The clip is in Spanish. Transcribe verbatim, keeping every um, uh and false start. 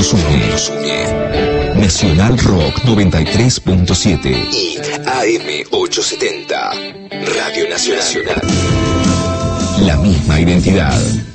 nos une. Nos une. Nacional Rock noventa y tres punto siete y A M ochocientos setenta. Radio Nacional. La misma identidad.